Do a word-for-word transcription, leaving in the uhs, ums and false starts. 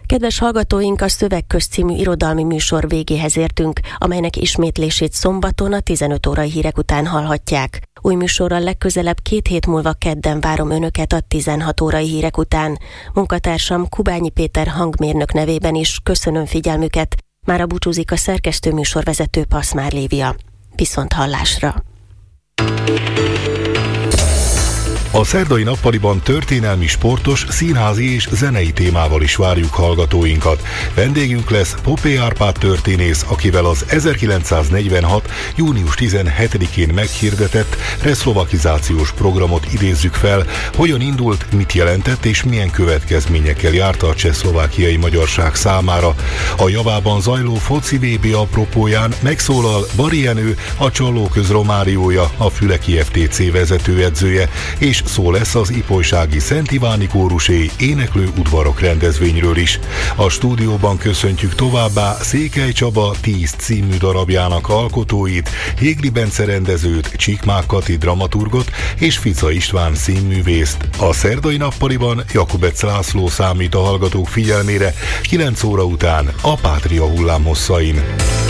Kedves hallgatóink, a Szövegköz című irodalmi műsor végéhez értünk, amelynek ismétlését szombaton a tizenöt órai hírek után hallhatják. Új műsorral legközelebb két hét múlva kedden várom önöket a tizenhat órai hírek után. Munkatársam Kubányi Péter hangmérnök nevében is köszönöm figyelmüket. Mára búcsúzik a szerkesztő műsorvezető Paszmár Lévia. Viszont hallásra! A szerdai nappaliban történelmi, sportos, színházi és zenei témával is várjuk hallgatóinkat. Vendégünk lesz Popé Árpád történész, akivel az ezerkilencszáznegyvenhat. június tizenhetedikén meghirdetett reszlovakizációs programot idézzük fel, hogyan indult, mit jelentett és milyen következményekkel járta a csehszlovákiai magyarság számára. A javában zajló foci vé bé apropóján megszólal Bari Jenő, a Csallóköz Romáriója, a Füleki ef té cé vezetőedzője, és szó lesz az ipolysági Szent Iváni kórusé éneklő udvarok rendezvényről is. A stúdióban köszöntjük továbbá Székely Csaba tíz című darabjának alkotóit, Jégli Bence rendezőt, Csíkmák Kati dramaturgot és Fica István színművészt. A szerdai nappaliban Jakubec László számít a hallgatók figyelmére kilenc óra után a Pátria hullámhosszain.